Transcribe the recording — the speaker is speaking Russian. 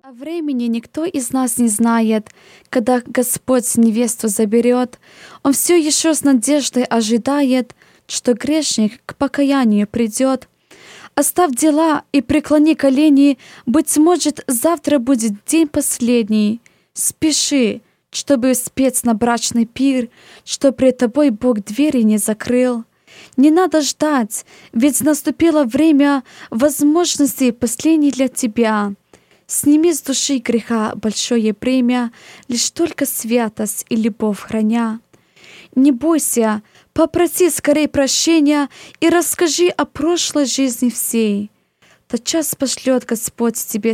О времени никто из нас не знает, когда Господь невесту заберет. Он все еще с надеждой ожидает, что грешник к покаянию придет. Оставь дела и преклони колени, быть может, завтра будет день последний. Спеши, чтобы успеть на брачный пир, что пред тобой Бог двери не закрыл. Не надо ждать, ведь наступило время возможностей последней для тебя. Сними с души греха большое бремя, лишь только святость и любовь храня. Не бойся, попроси скорей прощения и расскажи о прошлой жизни всей. Тотчас пошлет Господь тебе